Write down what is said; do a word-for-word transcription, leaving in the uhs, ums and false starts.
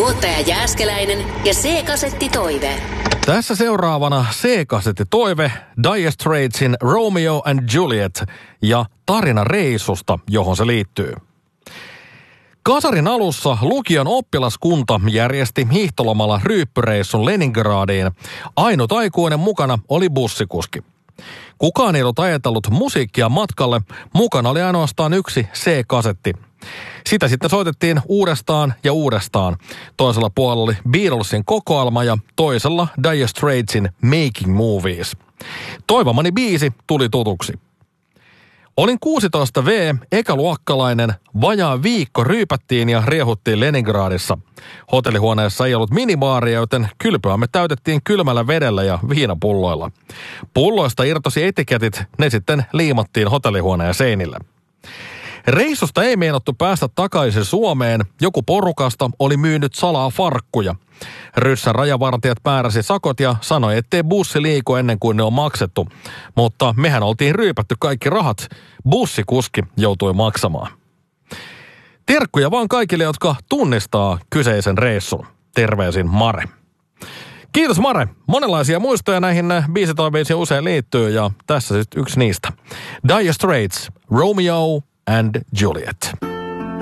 Tuottaja Jääskeläinen ja C-kasetti Toive. Tässä seuraavana C-kasetti Toive, Dire Straitsin Romeo and Juliet ja tarina reissusta, johon se liittyy. Kasarin alussa lukion oppilaskunta järjesti hiihtolomalla ryyppyreissun Leningradiin. Ainut aikuinen mukana oli bussikuski. Kukaan ei ollut ajatellut musiikkia matkalle, mukana oli ainoastaan yksi C-kasetti. Sitä sitten soitettiin uudestaan ja uudestaan. Toisella puolella oli Beatlesin kokoelma ja toisella Dire Straitsin Making Movies. Toivomani biisi tuli tutuksi. Olin kuusitoista vuotias, ekaluokkalainen, vajaa viikko ryypättiin ja riehuttiin Leningradissa. Hotellihuoneessa ei ollut minibaaria, joten kylpyämme täytettiin kylmällä vedellä ja viinapulloilla. Pulloista irtosi etiketit, ne sitten liimattiin hotellihuoneen seinille. Reissusta ei meinattu päästä takaisin Suomeen, joku porukasta oli myynyt salaa farkkuja. Ryssän rajavartijat määräsi sakot ja sanoi, ettei bussi liiku ennen kuin ne on maksettu. Mutta mehän oltiin ryypätty kaikki rahat, bussikuski joutui maksamaan. Terkkuja vaan kaikille, jotka tunnistaa kyseisen reissun. Terveisin Mare. Kiitos Mare. Monenlaisia muistoja näihin biisitoiveisiin usein liittyy ja tässä sitten yksi niistä. Dire Straits, Romeo and Juliet.